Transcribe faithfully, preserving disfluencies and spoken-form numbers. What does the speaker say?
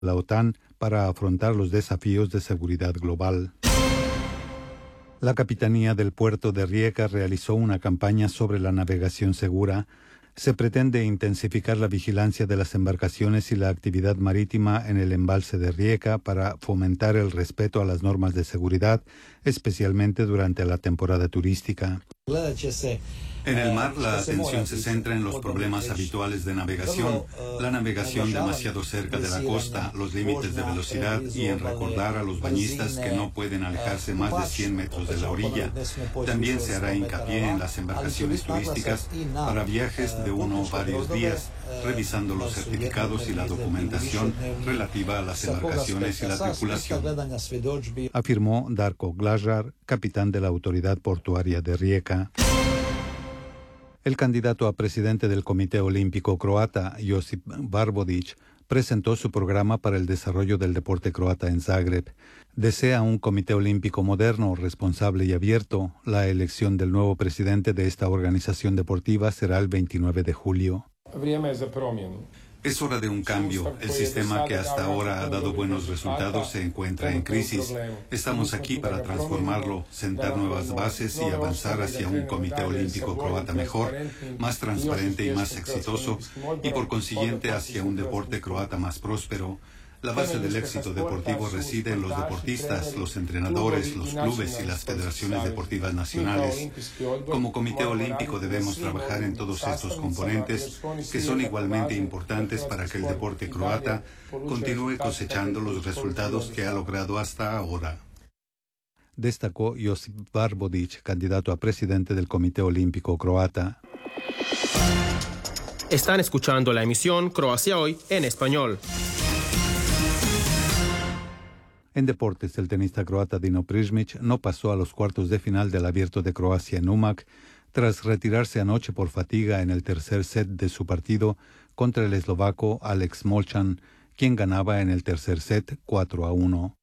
la OTAN para afrontar los desafíos de seguridad global. La Capitanía del Puerto de Rijeka realizó una campaña sobre la navegación segura. Se pretende intensificar la vigilancia de las embarcaciones y la actividad marítima en el embalse de Rijeka para fomentar el respeto a las normas de seguridad, especialmente durante la temporada turística. En el mar, la atención se centra en los problemas habituales de navegación, la navegación demasiado cerca de la costa, los límites de velocidad y en recordar a los bañistas que no pueden alejarse más de cien metros de la orilla. También se hará hincapié en las embarcaciones turísticas para viajes de uno o varios días, revisando los certificados y la documentación relativa a las embarcaciones y la tripulación, afirmó Darko Glažar, capitán de la autoridad portuaria de Rijeka. El candidato a presidente del Comité Olímpico Croata, Josip Barbodić, presentó su programa para el desarrollo del deporte croata en Zagreb. Desea un comité olímpico moderno, responsable y abierto. La elección del nuevo presidente de esta organización deportiva será el veintinueve de julio. Es hora de un cambio. El sistema que hasta ahora ha dado buenos resultados se encuentra en crisis. Estamos aquí para transformarlo, sentar nuevas bases y avanzar hacia un comité olímpico croata mejor, más transparente y más exitoso, y por consiguiente hacia un deporte croata más próspero. La base del éxito deportivo reside en los deportistas, los entrenadores, los clubes y las federaciones deportivas nacionales. Como Comité Olímpico debemos trabajar en todos estos componentes que son igualmente importantes para que el deporte croata continúe cosechando los resultados que ha logrado hasta ahora. Destacó Josip Barbodić, candidato a presidente del Comité Olímpico Croata. Están escuchando la emisión Croacia Hoy en español. En deportes, el tenista croata Dino Prizmic no pasó a los cuartos de final del Abierto de Croacia en Umag, tras retirarse anoche por fatiga en el tercer set de su partido contra el eslovaco Alex Molchan, quien ganaba en el tercer set cuatro a uno.